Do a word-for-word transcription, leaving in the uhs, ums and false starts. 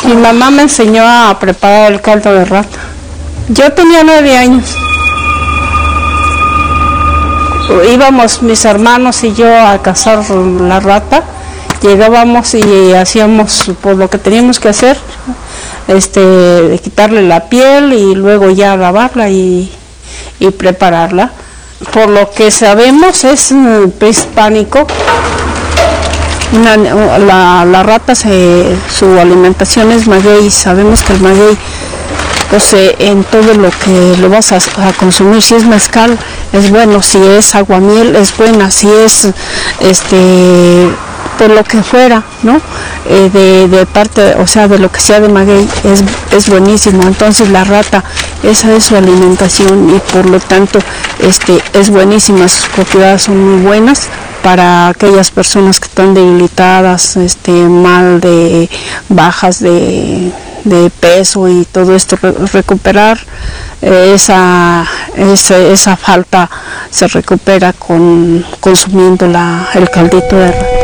Mi mamá me enseñó a preparar el caldo de rata. Yo tenía nueve años. Íbamos mis hermanos y yo a cazar la rata. Llegábamos y hacíamos pues, lo que teníamos que hacer, este, quitarle la piel y luego ya lavarla y, y prepararla. Por lo que sabemos es prehispánico. Una, la, la rata, se, su alimentación es maguey. Sabemos que el maguey, pues eh, en todo lo que lo vas a, a consumir, si es mezcal es bueno, si es aguamiel es buena, si es este por lo que fuera, ¿no? Eh, de, de parte, o sea, de lo que sea de maguey es, es buenísimo. Entonces la rata, esa es su alimentación y por lo tanto este es buenísima, sus propiedades son muy buenas para aquellas personas que están debilitadas, este mal de bajas de, de peso y todo esto, recuperar eh, esa, esa esa falta se recupera con consumiendo la, el caldito de rata.